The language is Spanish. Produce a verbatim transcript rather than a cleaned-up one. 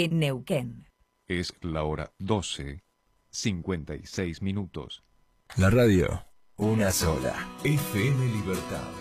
en Neuquén. Es la hora doce, cincuenta y seis minutos. La radio, una sola. F M Libertad.